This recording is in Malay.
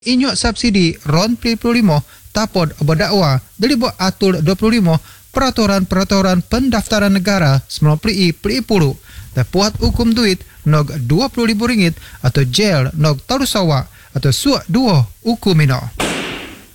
Inyok subsidi RON 25 tapod berdakwa dari buat atur 25 peraturan pendaftaran negara 90 dan puat hukum duit nog RM20,000 atau jail nog tarusawa atau suak 2 hukum ino.